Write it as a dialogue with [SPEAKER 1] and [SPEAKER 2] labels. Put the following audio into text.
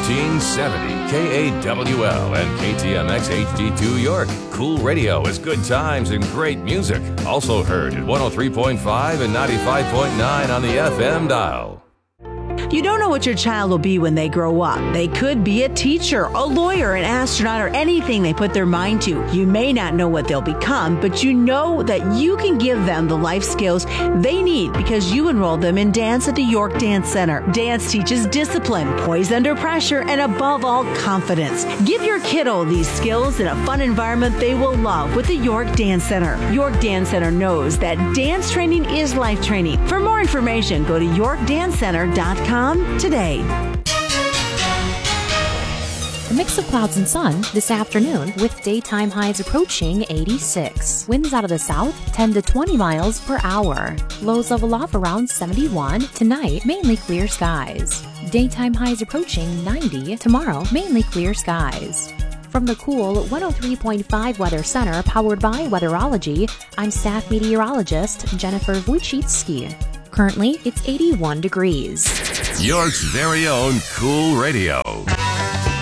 [SPEAKER 1] 1470 KAWL and KTMX HD2 York. Cool radio is good times and great music. Also heard at 103.5 and 95.9 on the FM dial.
[SPEAKER 2] You don't know what your child will be when they grow up. They could be a teacher, a lawyer, an astronaut, or anything they put their mind to. You may not know what they'll become, but you know that you can give them the life skills they need because you enrolled them in dance at the York Dance Center. Dance teaches discipline, poise under pressure, and above all, confidence. Give your kiddo these skills in a fun environment they will love with the York Dance Center. York Dance Center knows that dance training is life training. For more information, go to yorkdancecenter.com today.
[SPEAKER 3] A mix of clouds and sun this afternoon with daytime highs approaching 86. Winds out of the south 10 to 20 miles per hour. Lows level off around 71. Tonight, mainly clear skies. Daytime highs approaching 90. Tomorrow, mainly clear skies. From the cool 103.5 Weather Center powered by Weatherology, I'm staff meteorologist Jennifer Wojcicki. Currently, it's 81 degrees.
[SPEAKER 1] York's very own Cool Radio.